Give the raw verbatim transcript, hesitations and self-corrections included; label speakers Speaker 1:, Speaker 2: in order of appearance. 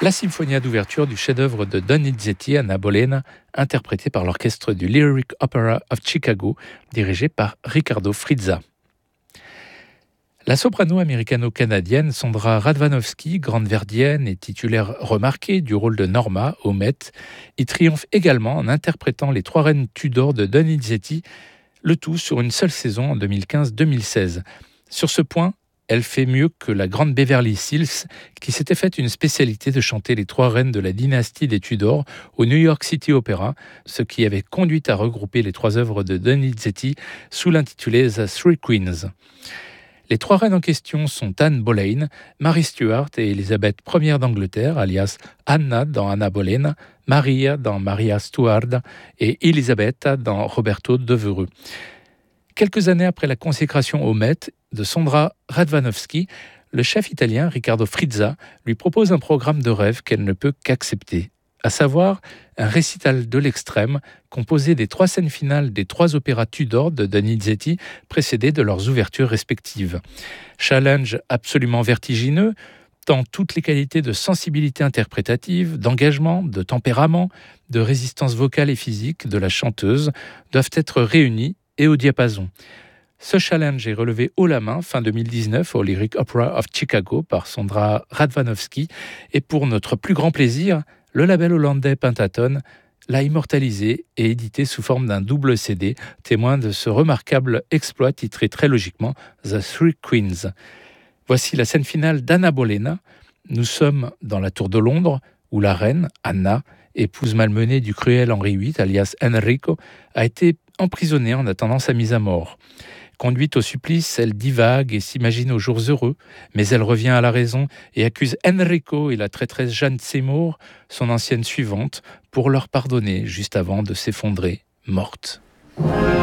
Speaker 1: La symphonia d'ouverture du chef-d'œuvre de Donizetti, Anna Bolena, interprétée par l'orchestre du Lyric Opera of Chicago, dirigé par Riccardo Frizza. La soprano américano-canadienne Sondra Radvanovsky, grande verdienne et titulaire remarquée du rôle de Norma au Met, y triomphe également en interprétant les trois reines Tudor de Donizetti, le tout sur une seule saison en deux mille quinze deux mille seize. Sur ce point, elle fait mieux que la grande Beverly Sills, qui s'était faite une spécialité de chanter les trois reines de la dynastie des Tudors au New York City Opera, ce qui avait conduit à regrouper les trois œuvres de Donizetti sous l'intitulé The Three Queens. Les trois reines en question sont Anne Boleyn, Mary Stuart et Élisabeth Première d'Angleterre, alias Anna dans Anna Bolena, Maria dans Maria Stuart et Elisabeth dans Roberto Devereux. Quelques années après la consécration au Met de Sondra Radvanovsky, le chef italien Riccardo Frizza lui propose un programme de rêve qu'elle ne peut qu'accepter, à savoir un récital de l'extrême composé des trois scènes finales des trois opéras Tudor de Donizetti précédés de leurs ouvertures respectives. Challenge absolument vertigineux, tant toutes les qualités de sensibilité interprétative, d'engagement, de tempérament, de résistance vocale et physique de la chanteuse doivent être réunies et au diapason. Ce challenge est relevé haut la main fin deux mille dix-neuf au Lyric Opera of Chicago par Sondra Radvanovsky et pour notre plus grand plaisir, le label hollandais Pentaton l'a immortalisé et édité sous forme d'un double C D, témoin de ce remarquable exploit titré très logiquement The Three Queens. Voici la scène finale d'Anna Bolena. Nous sommes dans la tour de Londres où la reine, Anna, épouse malmenée du cruel Henri huit, alias Enrico, a été emprisonnée en attendant sa mise à mort. Conduite au supplice, elle divague et s'imagine aux jours heureux, mais elle revient à la raison et accuse Enrico et la traîtresse Jeanne Seymour, son ancienne suivante, pour leur pardonner juste avant de s'effondrer, morte.